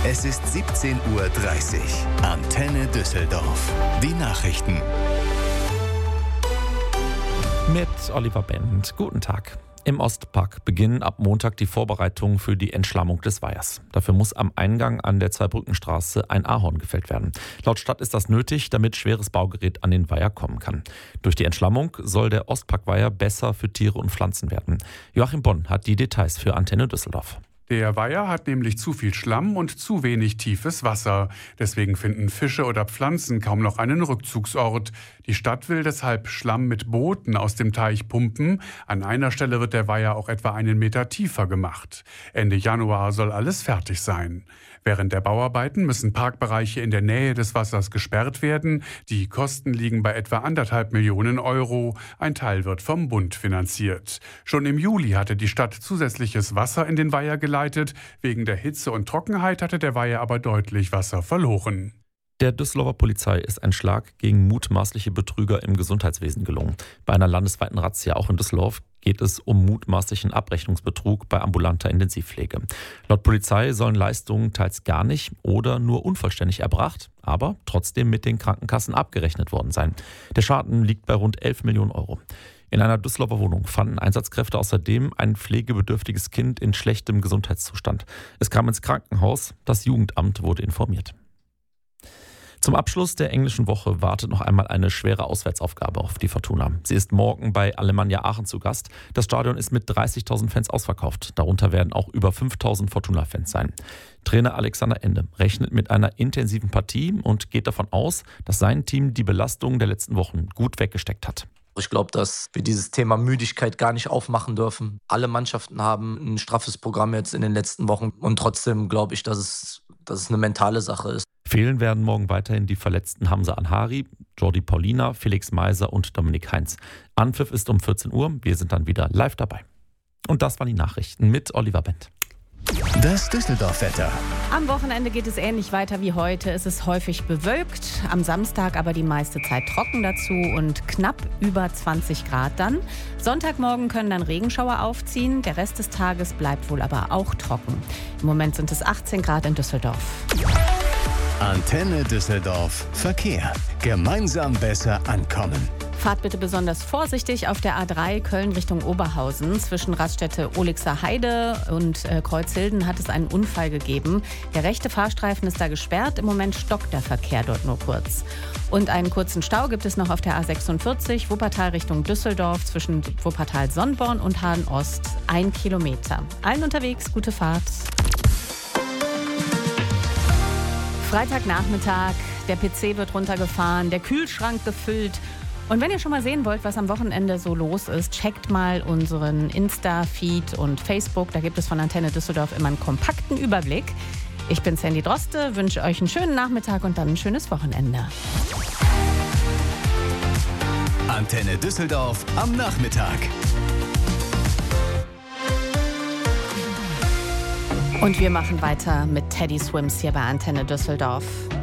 Es ist 17:30 Uhr. Antenne Düsseldorf. Die Nachrichten. Mit Oliver Bent. Guten Tag. Im Ostpark beginnen ab Montag die Vorbereitungen für die Entschlammung des Weihers. Dafür muss am Eingang an der Zweibrückenstraße ein Ahorn gefällt werden. Laut Stadt ist das nötig, damit schweres Baugerät an den Weiher kommen kann. Durch die Entschlammung soll der Ostparkweiher besser für Tiere und Pflanzen werden. Joachim Bonn hat die Details für Antenne Düsseldorf. Der Weiher hat nämlich zu viel Schlamm und zu wenig tiefes Wasser. Deswegen finden Fische oder Pflanzen kaum noch einen Rückzugsort. Die Stadt will deshalb Schlamm mit Booten aus dem Teich pumpen. An einer Stelle wird der Weiher auch etwa 1 Meter tiefer gemacht. Ende Januar soll alles fertig sein. Während der Bauarbeiten müssen Parkbereiche in der Nähe des Wassers gesperrt werden. Die Kosten liegen bei etwa 1,5 Millionen Euro. Ein Teil wird vom Bund finanziert. Schon im Juli hatte die Stadt zusätzliches Wasser in den Weiher geleitet. Wegen der Hitze und Trockenheit hatte der Weiher aber deutlich Wasser verloren. Der Düsseldorfer Polizei ist ein Schlag gegen mutmaßliche Betrüger im Gesundheitswesen gelungen. Bei einer landesweiten Razzia auch in Düsseldorf geht es um mutmaßlichen Abrechnungsbetrug bei ambulanter Intensivpflege. Laut Polizei sollen Leistungen teils gar nicht oder nur unvollständig erbracht, aber trotzdem mit den Krankenkassen abgerechnet worden sein. Der Schaden liegt bei rund 11 Millionen Euro. In einer Düsseldorfer Wohnung fanden Einsatzkräfte außerdem ein pflegebedürftiges Kind in schlechtem Gesundheitszustand. Es kam ins Krankenhaus, das Jugendamt wurde informiert. Zum Abschluss der englischen Woche wartet noch einmal eine schwere Auswärtsaufgabe auf die Fortuna. Sie ist morgen bei Alemannia Aachen zu Gast. Das Stadion ist mit 30.000 Fans ausverkauft. Darunter werden auch über 5.000 Fortuna-Fans sein. Trainer Alexander Ende rechnet mit einer intensiven Partie und geht davon aus, dass sein Team die Belastung der letzten Wochen gut weggesteckt hat. Ich glaube, dass wir dieses Thema Müdigkeit gar nicht aufmachen dürfen. Alle Mannschaften haben ein straffes Programm jetzt in den letzten Wochen und trotzdem glaube ich, dass es eine mentale Sache ist. Fehlen werden morgen weiterhin die verletzten Hamza Anhari, Jordi Paulina, Felix Meiser und Dominik Heinz. Anpfiff ist um 14 Uhr. Wir sind dann wieder live dabei. Und das waren die Nachrichten mit Oliver Bent. Das Düsseldorf-Wetter. Am Wochenende geht es ähnlich weiter wie heute. Es ist häufig bewölkt, am Samstag aber die meiste Zeit trocken dazu und knapp über 20 Grad dann. Sonntagmorgen können dann Regenschauer aufziehen. Der Rest des Tages bleibt wohl aber auch trocken. Im Moment sind es 18 Grad in Düsseldorf. Antenne Düsseldorf. Verkehr. Gemeinsam besser ankommen. Fahrt bitte besonders vorsichtig auf der A3 Köln Richtung Oberhausen. Zwischen Raststätte Olixer Heide und Kreuzhilden hat es einen Unfall gegeben. Der rechte Fahrstreifen ist da gesperrt. Im Moment stockt der Verkehr dort nur kurz. Und einen kurzen Stau gibt es noch auf der A46 Wuppertal Richtung Düsseldorf zwischen Wuppertal-Sonnborn und Hahn-Ost. 1 Kilometer. Allen unterwegs, gute Fahrt. Freitagnachmittag, der PC wird runtergefahren, der Kühlschrank gefüllt. Und wenn ihr schon mal sehen wollt, was am Wochenende so los ist, checkt mal unseren Insta-Feed und Facebook. Da gibt es von Antenne Düsseldorf immer einen kompakten Überblick. Ich bin Sandy Droste, wünsche euch einen schönen Nachmittag und dann ein schönes Wochenende. Antenne Düsseldorf am Nachmittag. Und wir machen weiter mit Teddy Swims hier bei Antenne Düsseldorf.